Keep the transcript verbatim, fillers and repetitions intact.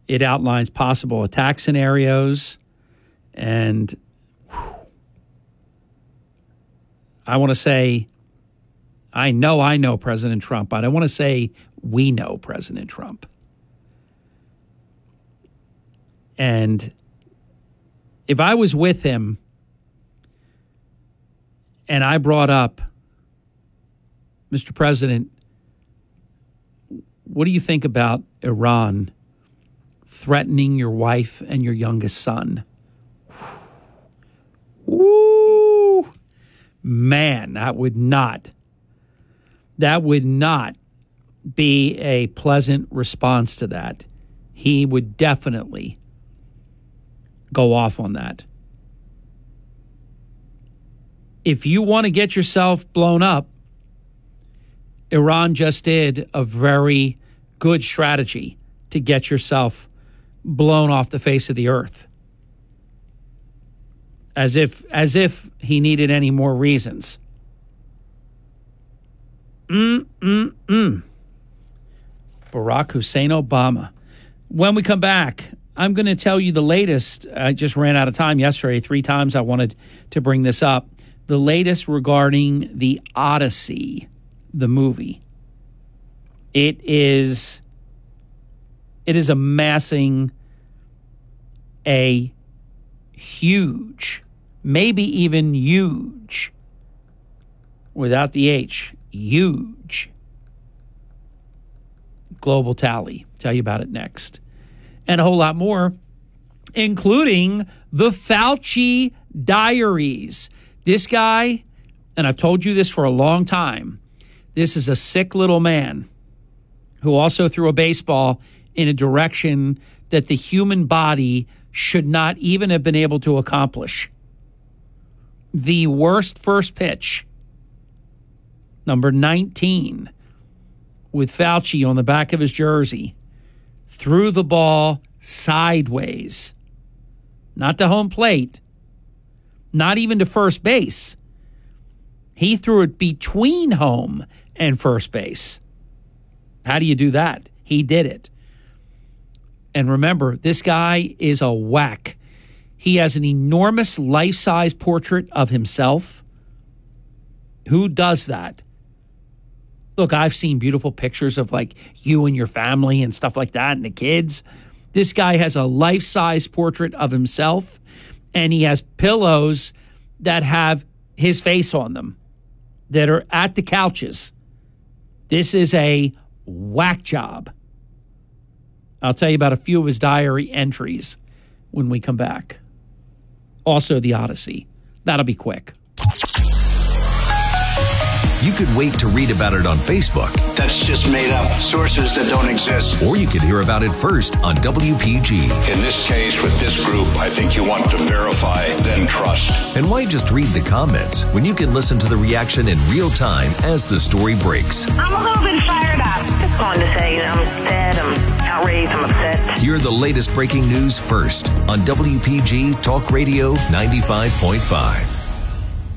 It outlines possible attack scenarios. And whew, I want to say, I know I know President Trump, but I want to say we know President Trump. And if I was with him and I brought up, Mister President, what do you think about Iran threatening your wife and your youngest son? Ooh, man, that would not, that would not be a pleasant response to that. He would definitely go off on that. If you want to get yourself blown up, Iran just did a very good strategy to get yourself blown off the face of the earth. As if, as if he needed any more reasons. Mm, mm, mm. Barack Hussein Obama. When we come back, I'm going to tell you the latest. I just ran out of time yesterday. Three times I wanted to bring this up. The latest regarding the Odyssey, the movie. It is, it is amassing a huge, maybe even huge, without the H, huge global tally. Tell you about it next. And a whole lot more, including the Fauci Diaries. This guy, and I've told you this for a long time, this is a sick little man who also threw a baseball in a direction that the human body should not even have been able to accomplish. The worst first pitch, number nineteen, with Fauci on the back of his jersey, threw the ball sideways, not to home plate, not even to first base. He threw it between home and first base. How do you do that? He did it. And remember, this guy is a whack. He has an enormous life-size portrait of himself. Who does that? Look, I've seen beautiful pictures of like you and your family and stuff like that and the kids. This guy has a life-size portrait of himself, and he has pillows that have his face on them that are at the couches. This is a whack job. I'll tell you about a few of his diary entries when we come back. Also, the Odyssey. That'll be quick. You could wait to read about it on Facebook. That's just made up. Sources that don't exist. Or you could hear about it first on W P G. In this case, with this group, I think you want to verify, then trust. And why just read the comments when you can listen to the reaction in real time as the story breaks? I'm a little bit fired up. Just going to say, you know, I'm sad, I'm outraged, I'm upset. Hear the latest breaking news first on W P G Talk Radio ninety-five point five.